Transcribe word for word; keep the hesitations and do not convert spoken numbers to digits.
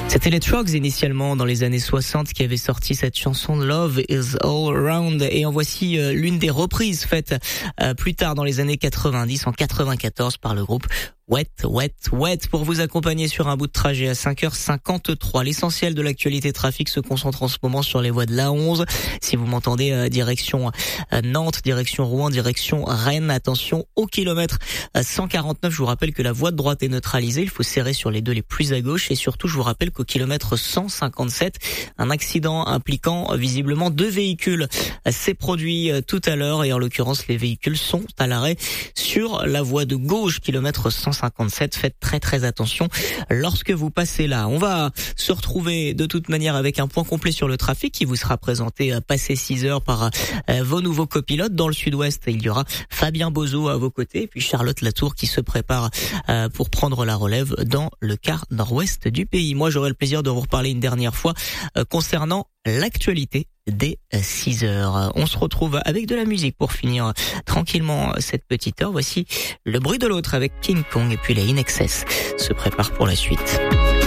C'était les Trogs initialement dans les années soixante qui avaient sorti cette chanson Love is All Around, et en voici euh, l'une des reprises faites euh, plus tard dans les années quatre-vingt-dix, en quatre-vingt-quatorze, par le groupe Wet, Wet, Wet, pour vous accompagner sur un bout de trajet à cinq heures cinquante-trois. L'essentiel de l'actualité trafic se concentre en ce moment sur les voies de l'A onze. Si vous m'entendez, euh, direction euh, Nantes, direction Rouen, direction Rennes, attention au kilomètre euh, cent quarante-neuf. Je vous rappelle que la voie de droite est neutralisée. Il faut serrer sur les deux les plus à gauche, et surtout, je vous rappelle qu'au kilomètre cent cinquante-sept, un accident impliquant euh, visiblement deux véhicules euh, s'est produit euh, tout à l'heure, et en l'occurrence, les véhicules sont à l'arrêt sur la voie de gauche, kilomètre cent cinquante-sept. Faites très très attention lorsque vous passez là. On va se retrouver de toute manière avec un point complet sur le trafic qui vous sera présenté à passer six heures par euh, vos nouveaux copilotes. Dans le sud-ouest, il y aura Fabien Bozo à vos côtés, et puis Charlotte Latour qui se prépare euh, pour prendre la relève dans le quart nord-ouest du pays. Moi, j'aurai le plaisir de vous reparler une dernière fois euh, concernant l'actualité dès six heures. On se retrouve avec de la musique pour finir tranquillement cette petite heure. Voici Le bruit de l'autre avec King Kong, et puis les In Excess se préparent pour la suite.